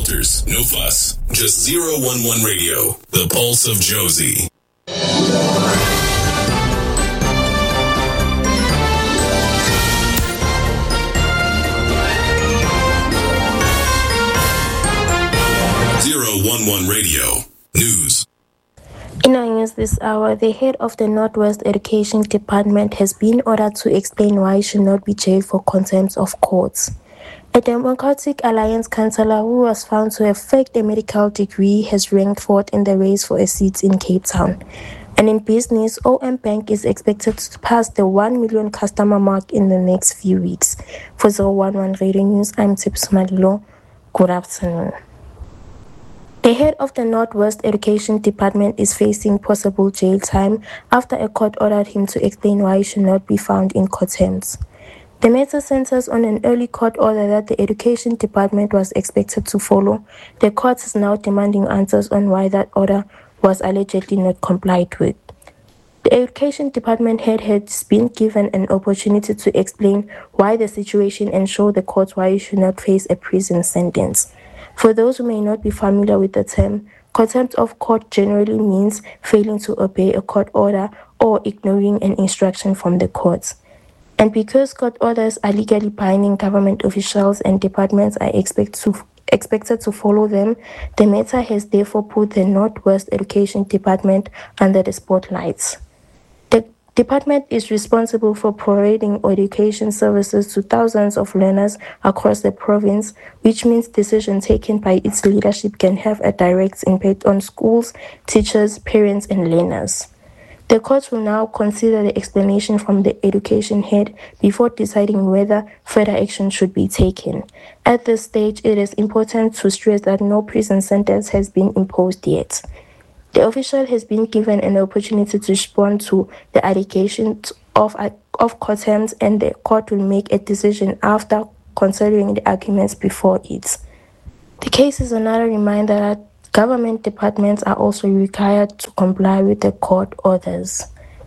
filters, no fuss. Just 011 Radio, the pulse of Josie. Radio News. In our news this hour, the head of the Northwest Education Department has been ordered to explain why he should not be jailed for contempt of court. A Democratic Alliance councillor who was found to have faked a medical degree has ranked fourth in the race for a seat in Cape Town. And in business, OM Bank is expected to pass the 1 million customer mark in the next few weeks. For 011 Radio News, I'm Tips Madilo. Good afternoon. The head of the Northwest Education Department is facing possible jail time after a court ordered him to explain why he should not be found in contempt. The matter centers on an early court order that the Education Department was expected to follow. The court is now demanding answers on why that order was allegedly not complied with. The Education Department head has been given an opportunity to explain why the situation and show the court why he should not face a prison sentence. For those who may not be familiar with the term, contempt of court generally means failing to obey a court order or ignoring an instruction from the courts. And because court orders are legally binding, government officials and departments are expected to follow them, the matter has therefore put the Northwest Education Department under the spotlight. The department is responsible for providing education services to thousands of learners across the province, which means decisions taken by its leadership can have a direct impact on schools, teachers, parents, and learners. The court will now consider the explanation from the education head before deciding whether further action should be taken. At this stage, it is important to stress that no prison sentence has been imposed yet. The official has been given an opportunity to respond to the allegations of contempt, and the court will make a decision after considering the arguments before it. The case is another reminder that government departments are also required to comply with the court orders.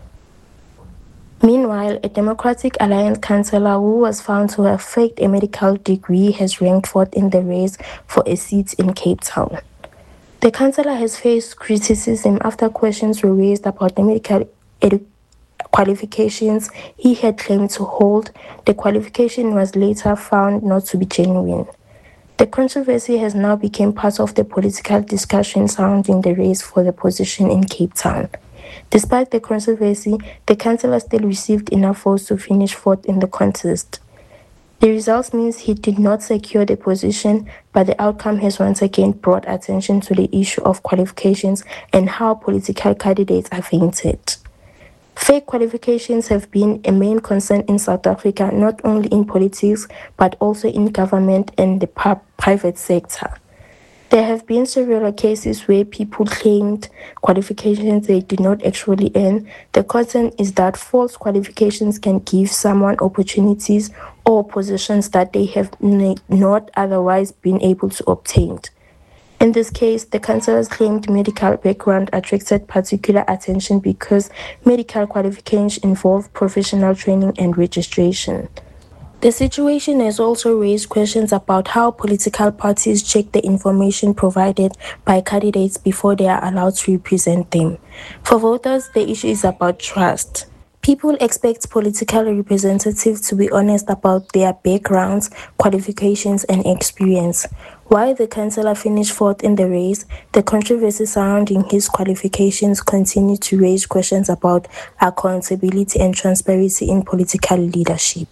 Meanwhile, a Democratic Alliance councillor who was found to have faked a medical degree has ranked fourth in the race for a seat in Cape Town. The councillor has faced criticism after questions were raised about the medical qualifications he had claimed to hold. The qualification was later found not to be genuine. The controversy has now become part of the political discussion surrounding the race for the position in Cape Town. Despite the controversy, the councillor still received enough votes to finish fourth in the contest. The results means he did not secure the position, but the outcome has once again brought attention to the issue of qualifications and how political candidates are vetted. Fake qualifications have been a main concern in South Africa, not only in politics, but also in government and the private sector. There have been several cases where people claimed qualifications they did not actually earn. The concern is that false qualifications can give someone opportunities or positions that they have not otherwise been able to obtain. In this case, the councillor's claimed medical background attracted particular attention because medical qualifications involve professional training and registration. The situation has also raised questions about how political parties check the information provided by candidates before they are allowed to represent them. For voters, the issue is about trust. People expect political representatives to be honest about their backgrounds, qualifications, and experience. While the councillor finished fourth in the race, the controversy surrounding his qualifications continue to raise questions about accountability and transparency in political leadership.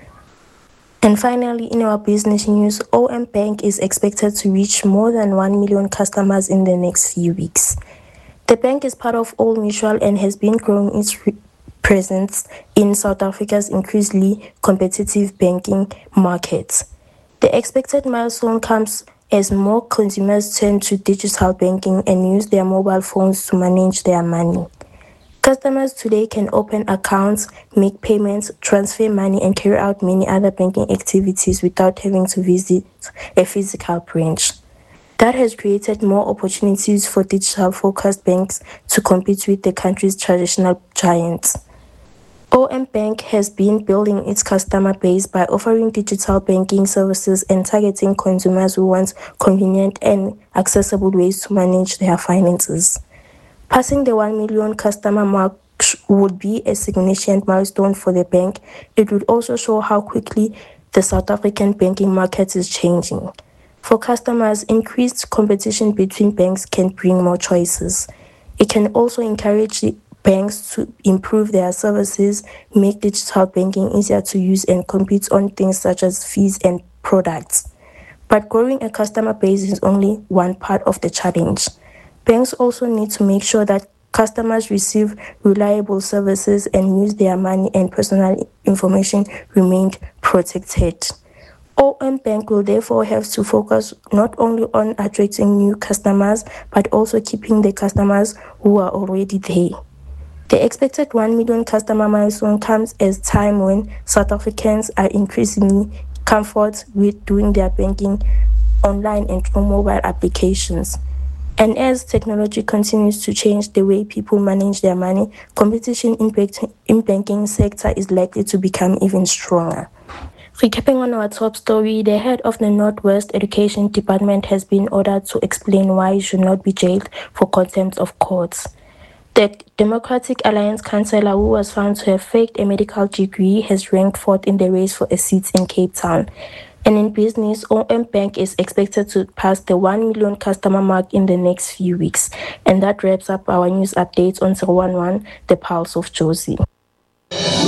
And finally, in our business news, OM Bank is expected to reach more than 1 million customers in the next few weeks. The bank is part of Old Mutual and has been growing its presence in South Africa's increasingly competitive banking market. The expected milestone comes as more consumers turn to digital banking and use their mobile phones to manage their money. Customers today can open accounts, make payments, transfer money, and carry out many other banking activities without having to visit a physical branch. That has created more opportunities for digital-focused banks to compete with the country's traditional giants. OM Bank has been building its customer base by offering digital banking services and targeting consumers who want convenient and accessible ways to manage their finances. Passing the 1 million customer mark would be a significant milestone for the bank. It would also show how quickly the South African banking market is changing. For customers, increased competition between banks can bring more choices. It can also encourage the banks to improve their services, make digital banking easier to use, and compete on things such as fees and products. But growing a customer base is only one part of the challenge. Banks also need to make sure that customers receive reliable services and use their money and personal information remained protected. OM Bank will therefore have to focus not only on attracting new customers, but also keeping the customers who are already there. The expected 1 million customer milestone comes at a time when South Africans are increasingly comfortable with doing their banking online and through mobile applications. And as technology continues to change the way people manage their money, competition in banking sector is likely to become even stronger. Recapping on our top story, the head of the Northwest Education Department has been ordered to explain why he should not be jailed for contempt of court. The Democratic Alliance councillor who was found to have faked a medical degree has ranked fourth in the race for a seat in Cape Town. And in business, OM Bank is expected to pass the 1 million customer mark in the next few weeks. And that wraps up our news updates on 011, the Pulse of Jozi.